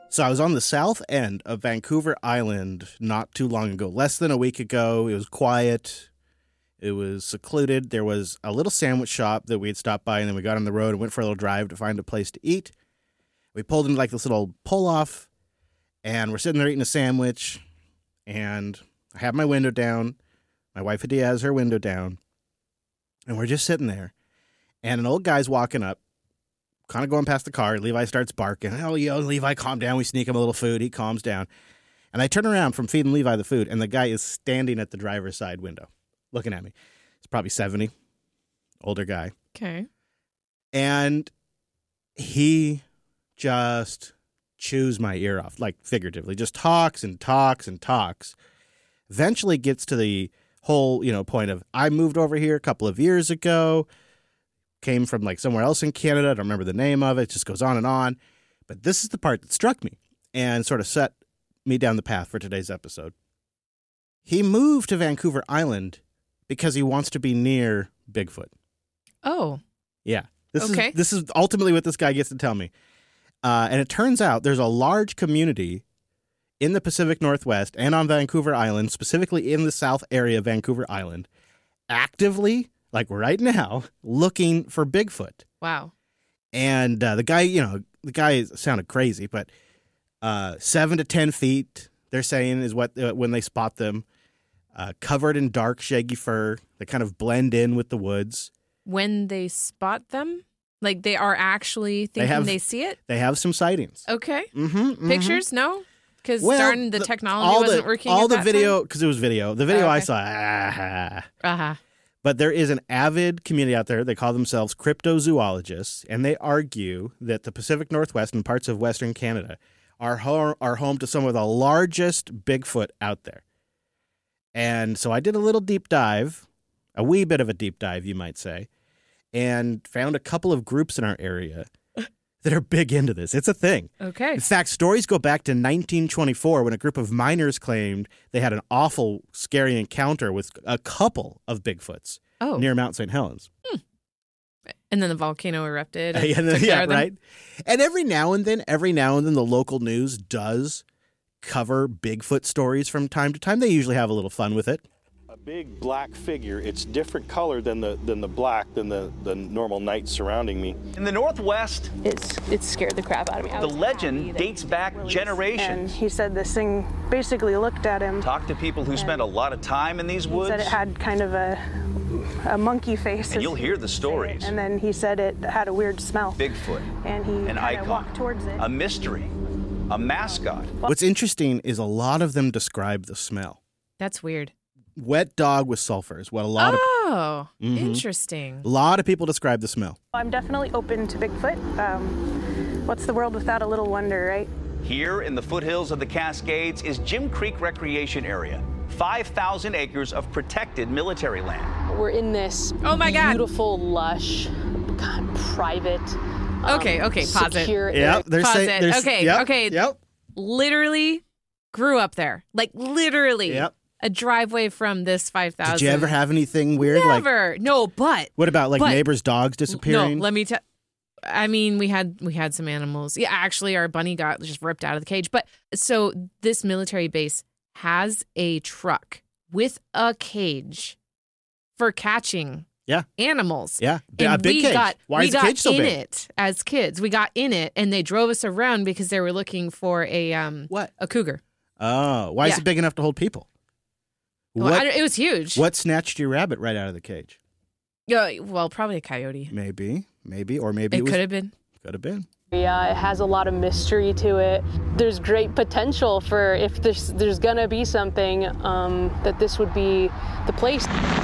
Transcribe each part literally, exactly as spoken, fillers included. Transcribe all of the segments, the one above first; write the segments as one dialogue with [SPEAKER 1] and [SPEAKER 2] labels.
[SPEAKER 1] So I was on the south end of Vancouver Island not too long ago, less than a week ago. It was quiet. It was secluded. There was a little sandwich shop that we had stopped by, and then we got on the road and went for a little drive to find a place to eat. We pulled into like this little pull-off, and we're sitting there eating a sandwich, and I have my window down. My wife Adia has her window down, and we're just sitting there, and an old guy's walking up, kind of going past the car. Levi starts barking. Oh, yo, Levi, calm down. We sneak him a little food. He calms down. And I turn around from feeding Levi the food, and the guy is standing at the driver's side window looking at me. He's probably seventy, older guy.
[SPEAKER 2] Okay.
[SPEAKER 1] And he just chews my ear off, like figuratively, just talks and talks and talks. Eventually gets to the whole, you know, point of, I moved over here a couple of years ago. Came from like somewhere else in Canada. I don't remember the name of it. It just goes on and on. But this is the part that struck me and sort of set me down the path for today's episode. He moved to Vancouver Island because he wants to be near Bigfoot.
[SPEAKER 2] Oh.
[SPEAKER 1] Yeah. This
[SPEAKER 2] okay.
[SPEAKER 1] is this is ultimately what this guy gets to tell me. Uh, and it turns out there's a large community in the Pacific Northwest and on Vancouver Island, specifically in the south area of Vancouver Island, actively, like right now, looking for Bigfoot.
[SPEAKER 2] Wow.
[SPEAKER 1] And uh, the guy, you know, the guy sounded crazy, but uh, seven to ten feet, they're saying, is what uh, when they spot them, uh, covered in dark, shaggy fur. They kind of blend in with the woods.
[SPEAKER 2] When they spot them? Like they are actually thinking they, have, they see it?
[SPEAKER 1] They have some sightings.
[SPEAKER 2] Okay.
[SPEAKER 1] Mm-hmm, mm-hmm.
[SPEAKER 2] Pictures? No? Because
[SPEAKER 1] well,
[SPEAKER 2] darn, the, the technology wasn't
[SPEAKER 1] the,
[SPEAKER 2] working
[SPEAKER 1] all
[SPEAKER 2] at
[SPEAKER 1] the
[SPEAKER 2] that
[SPEAKER 1] video, because it was video. The video
[SPEAKER 2] oh, okay.
[SPEAKER 1] I saw, ah,
[SPEAKER 2] uh-huh.
[SPEAKER 1] But there is an avid community out there. They call themselves cryptozoologists, and they argue that the Pacific Northwest and parts of Western Canada are, ho- are home to some of the largest Bigfoot out there. And so I did a little deep dive, a wee bit of a deep dive, you might say, and found a couple of groups in our area that are big into this. It's a thing.
[SPEAKER 2] Okay.
[SPEAKER 1] In fact, stories go back to nineteen twenty-four when a group of miners claimed they had an awful, scary encounter with a couple of Bigfoots
[SPEAKER 2] oh.
[SPEAKER 1] near Mount Saint Helens.
[SPEAKER 2] Hmm. And then the volcano erupted. And
[SPEAKER 1] yeah,
[SPEAKER 2] took
[SPEAKER 1] yeah
[SPEAKER 2] care of them.
[SPEAKER 1] Right. And every now and then, every now and then, the local news does cover Bigfoot stories from time to time. They usually have a little fun with it.
[SPEAKER 3] A big black figure. It's different color than the than the black than the, the normal night surrounding me.
[SPEAKER 4] In the Northwest,
[SPEAKER 5] it's it scared the crap out of me.
[SPEAKER 4] The legend dates back generations.
[SPEAKER 6] And he said this thing basically looked at him.
[SPEAKER 4] Talked to people who spent a lot of time in these
[SPEAKER 6] he
[SPEAKER 4] woods.
[SPEAKER 6] Said it had kind of a a monkey face.
[SPEAKER 4] And you'll hear the stories.
[SPEAKER 6] And then he said it had a weird smell.
[SPEAKER 4] Bigfoot.
[SPEAKER 6] And he
[SPEAKER 4] an icon.
[SPEAKER 6] walked towards it.
[SPEAKER 4] A mystery. A mascot.
[SPEAKER 1] What's interesting is a lot of them describe the smell.
[SPEAKER 2] That's weird.
[SPEAKER 1] Wet dog with sulfur is what a lot
[SPEAKER 2] oh,
[SPEAKER 1] of... Mm-hmm.
[SPEAKER 2] interesting.
[SPEAKER 1] A lot of people describe the smell.
[SPEAKER 6] I'm definitely open to Bigfoot. Um, what's the world without a little wonder, right?
[SPEAKER 4] Here in the foothills of the Cascades is Jim Creek Recreation Area. five thousand acres of protected military land.
[SPEAKER 5] We're in this
[SPEAKER 2] oh my God.
[SPEAKER 5] beautiful, lush, God, private...
[SPEAKER 2] Okay, okay, pause
[SPEAKER 5] secure
[SPEAKER 2] it.
[SPEAKER 1] Yeah, they're
[SPEAKER 2] pause
[SPEAKER 1] saying,
[SPEAKER 2] it. Okay,
[SPEAKER 1] yep,
[SPEAKER 2] okay.
[SPEAKER 1] Yep.
[SPEAKER 2] Literally grew up there. Like, literally.
[SPEAKER 1] Yep.
[SPEAKER 2] A driveway from this five thousand.
[SPEAKER 1] Did you ever have anything weird?
[SPEAKER 2] Never.
[SPEAKER 1] Like,
[SPEAKER 2] no, but.
[SPEAKER 1] What about, like,
[SPEAKER 2] but,
[SPEAKER 1] neighbors' dogs disappearing?
[SPEAKER 2] No, let me tell. I mean, we had we had some animals. Yeah, actually, our bunny got just ripped out of the cage. But so this military base has a truck with a cage for catching
[SPEAKER 1] yeah.
[SPEAKER 2] animals.
[SPEAKER 1] Yeah,
[SPEAKER 2] and
[SPEAKER 1] a big
[SPEAKER 2] we
[SPEAKER 1] cage.
[SPEAKER 2] Got,
[SPEAKER 1] Why
[SPEAKER 2] we
[SPEAKER 1] is the
[SPEAKER 2] got
[SPEAKER 1] cage so
[SPEAKER 2] in
[SPEAKER 1] big?
[SPEAKER 2] it as kids. We got in it, and they drove us around because they were looking for a um
[SPEAKER 1] what
[SPEAKER 2] a cougar.
[SPEAKER 1] Oh, why
[SPEAKER 2] yeah.
[SPEAKER 1] is it big enough to hold people?
[SPEAKER 2] Well,
[SPEAKER 1] what,
[SPEAKER 2] I, it was huge.
[SPEAKER 1] What snatched your rabbit right out of the cage?
[SPEAKER 2] Yeah, well, probably a coyote.
[SPEAKER 1] Maybe, maybe, or maybe
[SPEAKER 2] it,
[SPEAKER 1] it was,
[SPEAKER 2] could have been.
[SPEAKER 1] Could have been.
[SPEAKER 5] Yeah, it has a lot of mystery to it. There's great potential for if there's there's gonna be something um, that this would be the place.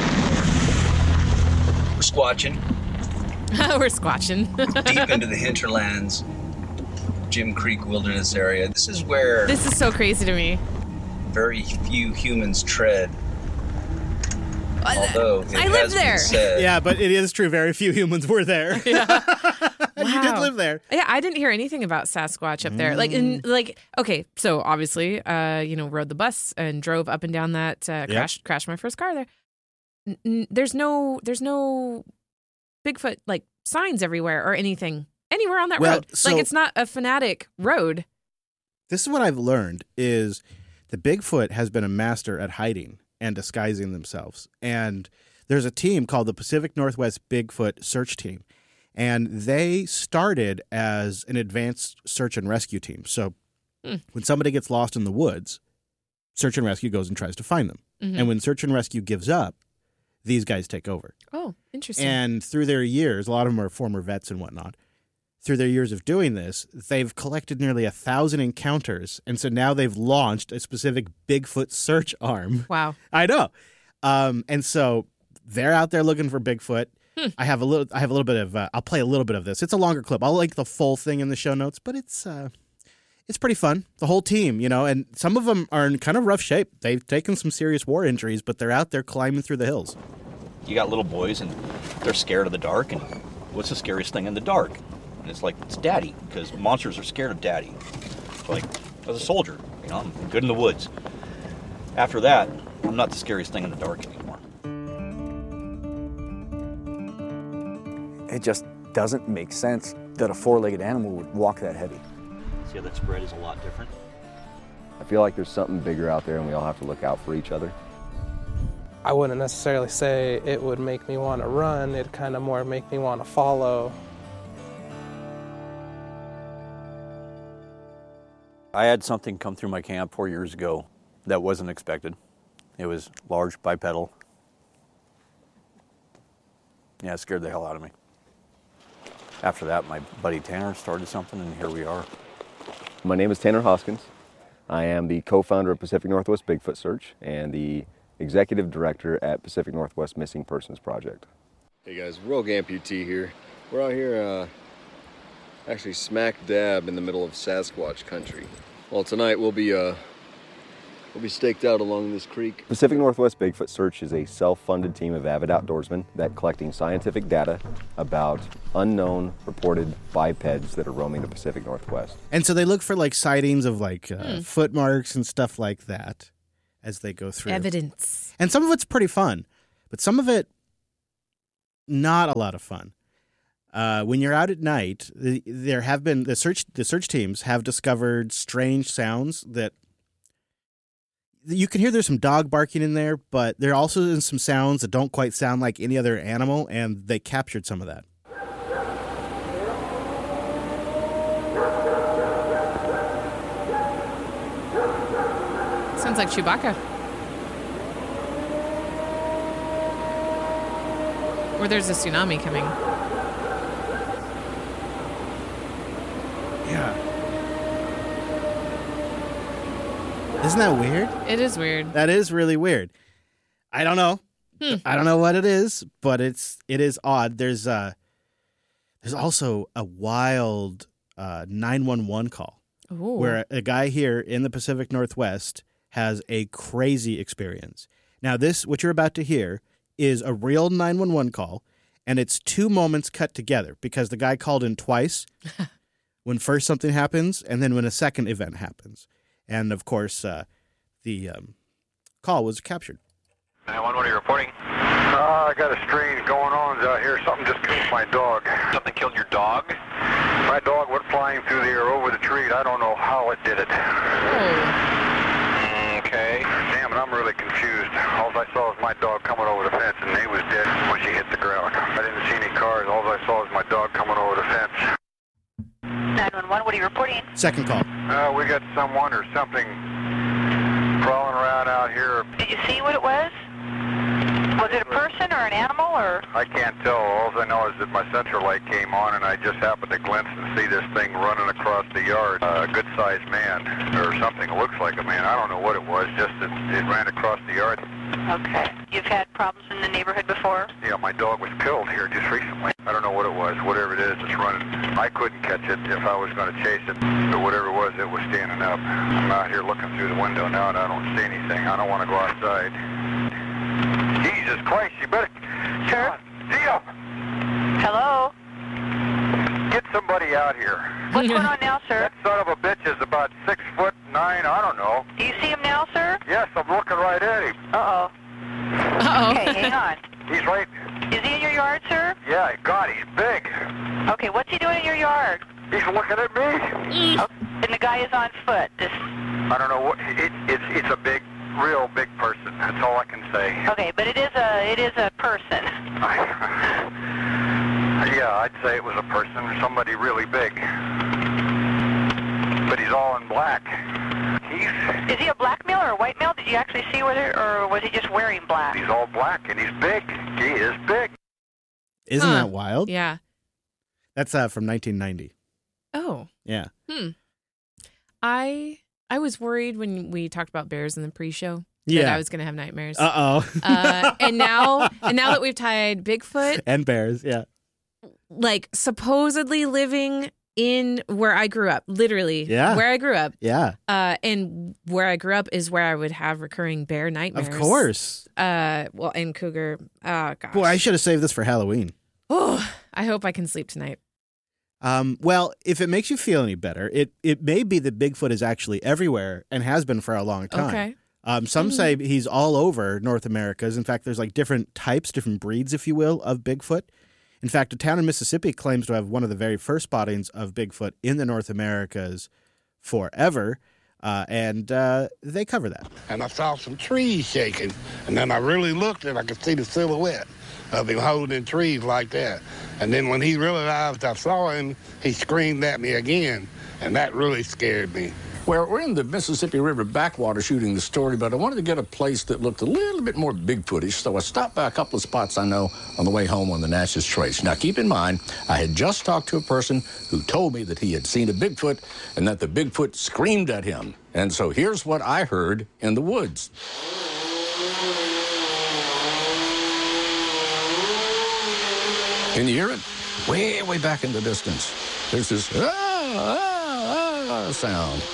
[SPEAKER 7] We're squatching.
[SPEAKER 2] We're squatching.
[SPEAKER 7] Deep into the hinterlands, Jim Creek Wilderness Area. This is where...
[SPEAKER 2] This is so crazy to me.
[SPEAKER 7] Very few humans tread. Although it
[SPEAKER 2] I
[SPEAKER 7] has
[SPEAKER 2] lived there.
[SPEAKER 7] Been said,
[SPEAKER 1] yeah, but it is true. Very few humans were there.
[SPEAKER 2] Yeah.
[SPEAKER 1] You
[SPEAKER 2] Wow.
[SPEAKER 1] did live there.
[SPEAKER 2] Yeah, I didn't hear anything about Sasquatch up there. Like, in, like, okay, so obviously, uh, you know, rode the bus and drove up and down that, uh, crashed, yep. crashed my first car there. N- n- there's no, there's no Bigfoot like signs everywhere or anything anywhere on that
[SPEAKER 1] well,
[SPEAKER 2] road.
[SPEAKER 1] So,
[SPEAKER 2] like, it's not a fanatic road.
[SPEAKER 1] This is what I've learned is the Bigfoot has been a master at hiding and disguising themselves. And there's a team called the Pacific Northwest Bigfoot Search Team. And they started as an advanced search and rescue team. So mm. when somebody gets lost in the woods, search and rescue goes and tries to find them. Mm-hmm. And when search and rescue gives up, these guys take over.
[SPEAKER 2] Oh, interesting.
[SPEAKER 1] And through their years, a lot of them are former vets and whatnot. Through their years of doing this, they've collected nearly a thousand encounters. And so now they've launched a specific Bigfoot search arm.
[SPEAKER 2] Wow.
[SPEAKER 1] I know. Um, and so they're out there looking for Bigfoot. Hmm. I have a little I have a little bit of, uh, I'll play a little bit of this. It's a longer clip. I'll link the full thing in the show notes, but it's, uh, it's pretty fun. The whole team, you know, and some of them are in kind of rough shape. They've taken some serious war injuries, but they're out there climbing through the hills.
[SPEAKER 8] You got little boys and they're scared of the dark, and what's the scariest thing in the dark? And it's like, it's daddy, because monsters are scared of daddy. So like, as a soldier, you know, I'm good in the woods. After that, I'm not the scariest thing in the dark anymore.
[SPEAKER 9] It just doesn't make sense that a four-legged animal would walk that heavy.
[SPEAKER 8] See how that spread is a lot different?
[SPEAKER 10] I feel like there's something bigger out there and we all have to look out for each other.
[SPEAKER 11] I wouldn't necessarily say it would make me want to run. It'd kind of more make me want to follow.
[SPEAKER 8] I had something come through my camp four years ago that wasn't expected. It was large, bipedal. Yeah, it scared the hell out of me. After that, my buddy Tanner started something, and here we are.
[SPEAKER 10] My name is Tanner Hoskins. I am the co-founder of Pacific Northwest Bigfoot Search and the executive director at Pacific Northwest Missing Persons Project.
[SPEAKER 12] Hey guys, Rogue Amputee here. We're out here uh, actually smack dab in the middle of Sasquatch country. Well, tonight we'll be uh, we'll be staked out along this creek.
[SPEAKER 10] Pacific Northwest Bigfoot Search is a self-funded team of avid outdoorsmen that collecting scientific data about unknown reported bipeds that are roaming the Pacific Northwest.
[SPEAKER 1] And so they look for like sightings of like uh, hmm. footmarks and stuff like that as they go through.
[SPEAKER 2] Evidence.
[SPEAKER 1] And some of it's pretty fun, but some of it not a lot of fun. Uh, when you're out at night, there have been the search the search teams have discovered strange sounds that you can hear. There's some dog barking in there, but there are also some sounds that don't quite sound like any other animal, and they captured some of that.
[SPEAKER 2] Sounds like Chewbacca. Or there's a tsunami coming.
[SPEAKER 1] Yeah. Isn't that weird?
[SPEAKER 2] It is weird.
[SPEAKER 1] That is really weird. I don't know. Hmm. I don't know what it is, but it's it is odd. There's uh there's also a wild uh, nine one one call. Ooh. Where a guy here in the Pacific Northwest has a crazy experience. Now, this what you're about to hear is a real nine one one call, and it's two moments cut together because the guy called in twice. When first something happens, and then when a second event happens. And, of course, uh, the um, call was captured.
[SPEAKER 13] nine one one, what are you reporting? Uh, I got a strange going on out here. Something just killed my dog. Something killed your dog? My dog went flying through the air over the tree. I don't know how it did it. Oh. Okay. Damn it, I'm really confused. All I saw was my dog coming over the fence, and he was dead when she hit the ground. I didn't see any cars. All I saw was my dog coming over the fence.
[SPEAKER 14] nine one one, what are you reporting?
[SPEAKER 1] Second call.
[SPEAKER 13] Uh, we got someone or something crawling around out here.
[SPEAKER 14] Did you see what it was? Was it a person or an animal, or?
[SPEAKER 13] I can't tell. All I know is that my central light came on, and I just happened to glimpse and see this thing running across the yard. Uh, a good-sized man, or something. It looks like a man. I don't know what it was, just that it ran across the yard.
[SPEAKER 14] Okay. You've had problems in the neighborhood before?
[SPEAKER 13] Yeah, my dog was killed here just recently. I don't know what it was. Whatever it is, it's running. I couldn't catch it if I was going to chase it. But whatever it was, it was standing up. I'm out here looking through the window now, and I don't see anything. I don't want to go outside. Jesus Christ, you better...
[SPEAKER 14] Sure.
[SPEAKER 13] Dio!
[SPEAKER 14] Hello?
[SPEAKER 13] Get somebody out here.
[SPEAKER 14] What's going on now, sir?
[SPEAKER 13] That son of a bitch is about six foot nine, I don't know.
[SPEAKER 14] Do you see him now, sir?
[SPEAKER 13] Yes, I'm looking right at him.
[SPEAKER 14] Uh-oh.
[SPEAKER 2] Uh-oh.
[SPEAKER 14] Okay, hang on.
[SPEAKER 13] He's right...
[SPEAKER 14] Is he in your yard, sir?
[SPEAKER 13] Yeah, God, he's big.
[SPEAKER 14] Okay, what's he doing in your yard?
[SPEAKER 13] He's looking at me.
[SPEAKER 14] Oh, and the guy is on foot. This...
[SPEAKER 13] I don't know what it, it's. It's a big, real big person. That's all I can say.
[SPEAKER 14] Okay, but it is a it is a person.
[SPEAKER 13] Yeah, I'd say it was a person, somebody really big. But he's all in black. He's.
[SPEAKER 14] Is he a black male or a white male? Did you actually see whether, or was he just wearing black?
[SPEAKER 13] He's all black and he's big. He is big.
[SPEAKER 1] Isn't
[SPEAKER 2] Huh.
[SPEAKER 1] that wild?
[SPEAKER 2] Yeah.
[SPEAKER 1] That's uh, from nineteen ninety.
[SPEAKER 2] Oh.
[SPEAKER 1] Yeah.
[SPEAKER 2] Hmm. I I was worried when we talked about bears in the pre-show.
[SPEAKER 1] Yeah.
[SPEAKER 2] That I was going to have nightmares.
[SPEAKER 1] Uh-oh.
[SPEAKER 2] uh, and now, and now that we've tied Bigfoot
[SPEAKER 1] and bears, yeah,
[SPEAKER 2] like supposedly living in where I grew up, literally,
[SPEAKER 1] yeah,
[SPEAKER 2] where I grew up,
[SPEAKER 1] yeah,
[SPEAKER 2] uh, and where I grew up is where I would have recurring bear nightmares.
[SPEAKER 1] Of course.
[SPEAKER 2] Uh, well, and cougar. Oh gosh.
[SPEAKER 1] Boy, I should have saved this for Halloween.
[SPEAKER 2] Oh, I hope I can sleep tonight.
[SPEAKER 1] Um, well, if it makes you feel any better, it it may be that Bigfoot is actually everywhere and has been for a long time.
[SPEAKER 2] Okay.
[SPEAKER 1] Um, some
[SPEAKER 2] Mm-hmm.
[SPEAKER 1] say he's all over North Americas. In fact, there's like different types, different breeds, if you will, of Bigfoot. In fact, a town in Mississippi claims to have one of the very first spottings of Bigfoot in the North Americas forever, uh, and uh, they cover that.
[SPEAKER 15] And I saw some trees shaking, and then I really looked and I could see the silhouette of him holding trees like that. And then when he realized I saw him, he screamed at me again, and that really scared me.
[SPEAKER 16] Well, we're in the Mississippi River backwater shooting the story, but I wanted to get a place that looked a little bit more Bigfootish, so I stopped by a couple of spots I know on the way home on the Natchez Trace. Now, keep in mind, I had just talked to a person who told me that he had seen a Bigfoot and that the Bigfoot screamed at him. And so here's what I heard in the woods. Can you hear it? Way, way back in the distance. There's this ah, ah, ah sound.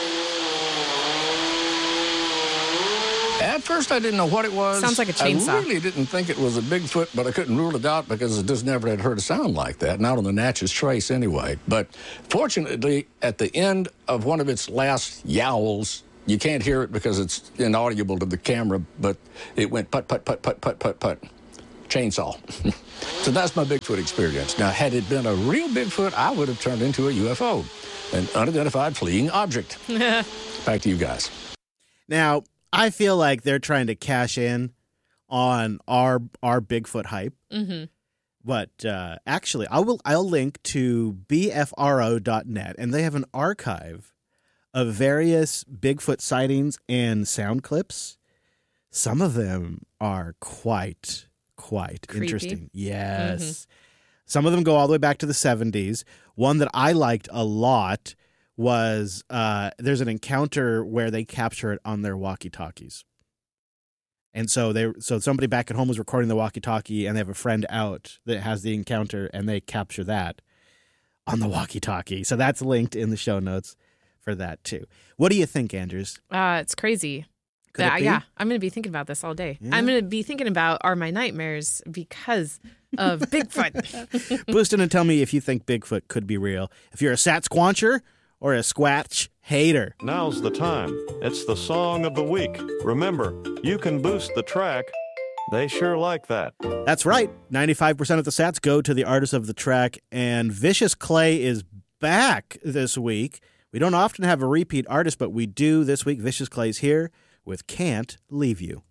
[SPEAKER 16] At first, I didn't know what it was.
[SPEAKER 2] Sounds like a chainsaw.
[SPEAKER 16] I really didn't think it was a Bigfoot, but I couldn't rule it out because I just never had heard a sound like that, not on the Natchez Trace anyway. But fortunately, at the end of one of its last yowls, you can't hear it because it's inaudible to the camera, but it went put, put, put, put, put, put, put. Chainsaw. So that's my Bigfoot experience. Now, had it been a real Bigfoot, I would have turned into a U F O, an unidentified fleeing object. Back to you guys.
[SPEAKER 1] Now, I feel like they're trying to cash in on our our Bigfoot hype.
[SPEAKER 2] Mm-hmm.
[SPEAKER 1] But uh, actually, I will I'll link to B F R O dot net, and they have an archive of various Bigfoot sightings and sound clips. Some of them are quite quite
[SPEAKER 2] Creepy.
[SPEAKER 1] interesting. Yes.
[SPEAKER 2] Mm-hmm.
[SPEAKER 1] Some of them go all the way back to the seventies. One that I liked a lot was uh, there's an encounter where they capture it on their walkie-talkies. And so they so somebody back at home was recording the walkie-talkie, and they have a friend out that has the encounter, and they capture that on the walkie-talkie. So that's linked in the show notes for that too. What do you think, Andrews?
[SPEAKER 2] Uh, it's crazy.
[SPEAKER 1] Could it
[SPEAKER 2] Uh,
[SPEAKER 1] be?
[SPEAKER 2] yeah, I'm going to be thinking about this all day.
[SPEAKER 1] Yeah.
[SPEAKER 2] I'm going to be thinking about are my nightmares because of Bigfoot.
[SPEAKER 1] Boost in and tell me if you think Bigfoot could be real. If you're a Sat Squancher or a Squatch hater.
[SPEAKER 17] Now's the time. It's the song of the week. Remember, you can boost the track. They sure like that.
[SPEAKER 1] That's right. ninety-five percent of the sats go to the artist of the track, and Vicious Clay is back this week. We don't often have a repeat artist, but we do this week. Vicious Clay's here with Can't Leave You.